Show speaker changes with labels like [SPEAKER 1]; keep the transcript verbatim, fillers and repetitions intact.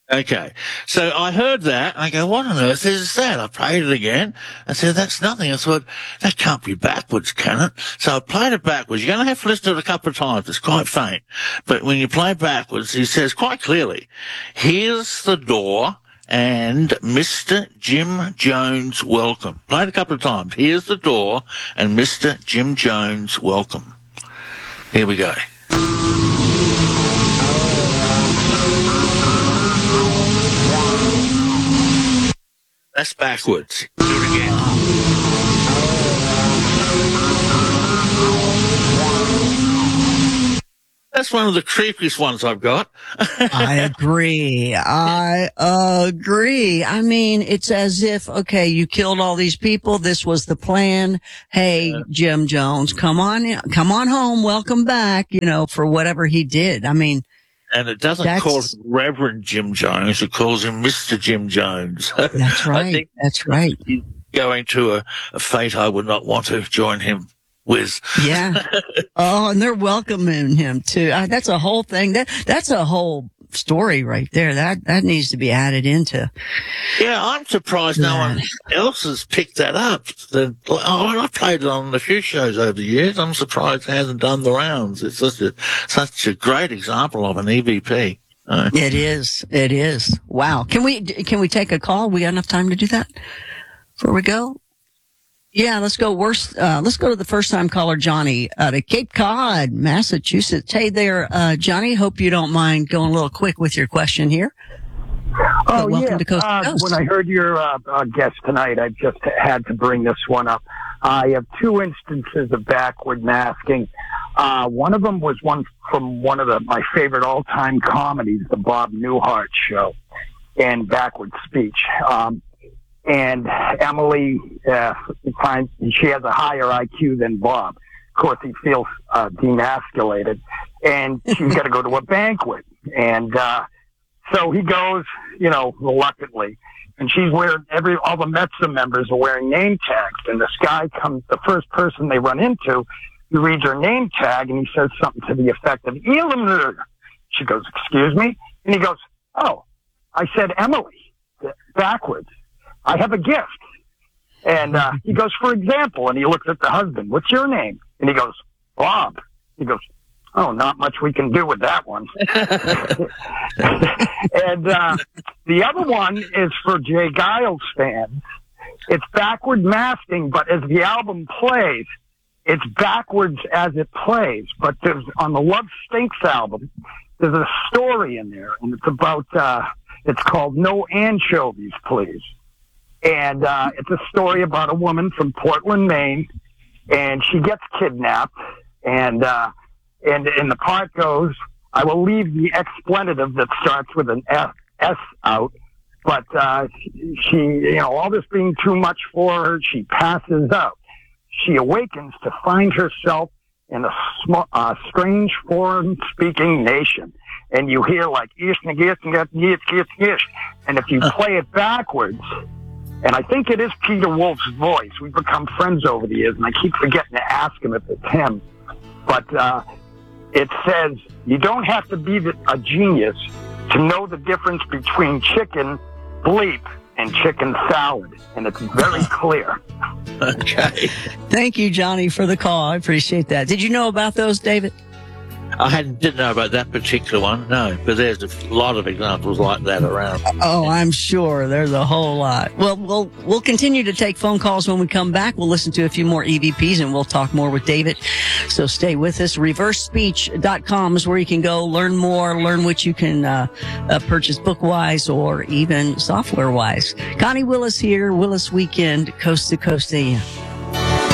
[SPEAKER 1] Okay. So I heard that. I go, what on earth is that? I played it again. I said, that's nothing. I thought, that can't be backwards, can it? So I played it backwards. You're going to have to listen to it a couple of times. It's quite faint. But when you play backwards, he says quite clearly, here's the door and Mister Jim Jones, welcome. Played a couple of times. Here's the door and Mister Jim Jones, welcome. Here we go. That's backwards. Do it again. That's one of the creepiest ones I've got.
[SPEAKER 2] I agree. I agree. I mean, it's as if, okay, you killed all these people. This was the plan. Hey, yeah. Jim Jones, come on, in, come on home. Welcome back, you know, for whatever he did. I mean,
[SPEAKER 1] and it doesn't that's, call him Reverend Jim Jones. It calls him Mister Jim Jones.
[SPEAKER 2] That's right. I think that's right.
[SPEAKER 1] He's going to a, a fate I would not want to join him with.
[SPEAKER 2] Yeah. Oh, and they're welcoming him too. Uh, that's a whole thing. That that's a whole story right there. That that needs to be added into.
[SPEAKER 1] Yeah, I'm surprised that. No one else has picked that up. The, oh, I played it on a few shows over the years. I'm surprised it hasn't done the rounds. It's such a such a great example of an E V P. Uh,
[SPEAKER 2] it is. It is. Wow. Can we can we take a call? We got enough time to do that before we go? Yeah, let's go. Worst. Uh, let's go to the first-time caller, Johnny, out of Cape Cod, Massachusetts. Hey there, uh, Johnny. Hope you don't mind going a little quick with your question here.
[SPEAKER 3] Oh, yeah. Uh, when I heard your uh, uh, guest tonight, I just had to bring this one up. I have two instances of backward masking. Uh, one of them was one from one of the, my favorite all-time comedies, the Bob Newhart Show, and backward speech. Um, And Emily uh, finds she has a higher I Q than Bob. Of course, he feels uh, demasculated, and she's got to go to a banquet. And uh, so he goes, you know, reluctantly. And she's wearing every all the Metza members are wearing name tags. And this guy comes, the first person they run into, he reads her name tag, and he says something to the effect of Elamur. She goes, "Excuse me," and he goes, "Oh, I said Emily backwards. I have a gift." And uh, he goes, "For example," and he looks at the husband, "What's your name?" And he goes, "Bob." He goes, "Oh, not much we can do with that one." And uh, the other one is for Jay Giles fans. It's backward masking, but as the album plays, it's backwards as it plays. But there's on the Love Stinks album, there's a story in there, and it's about, uh, it's called No Anchovies, Please. And uh, it's a story about a woman from Portland, Maine, and she gets kidnapped. And uh, and and the part goes, I will leave the expletive that starts with an F, S out. But uh, she, you know, all this being too much for her, she passes out. She awakens to find herself in a sm- uh, strange foreign-speaking nation. And you hear like, ish, ish, ish, ish, ish. And if you play it backwards, and I think it is Peter Wolf's voice. We've become friends over the years, and I keep forgetting to ask him if it's him. But uh, it says, you don't have to be a genius to know the difference between chicken bleep and chicken salad. And it's very clear.
[SPEAKER 1] Okay.
[SPEAKER 2] Thank you, Johnny, for the call. I appreciate that. Did you know about those, David?
[SPEAKER 1] I hadn't, didn't know about that particular one, no, but there's a lot of examples like that around.
[SPEAKER 2] Oh, I'm sure there's a whole lot. Well, we'll we'll continue to take phone calls when we come back. We'll listen to a few more E V Ps, and we'll talk more with David. So stay with us. reverse speech dot com is where you can go learn more, learn what you can uh, uh, purchase book-wise or even software-wise. Connie Willis here, Willis Weekend, Coast to Coast A M.